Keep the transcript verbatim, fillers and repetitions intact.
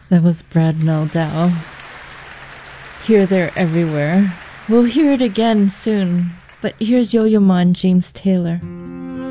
That was Brad Meldau. Here, There, Everywhere. We'll hear it again soon, but here's Yo-Yo Ma and James Taylor.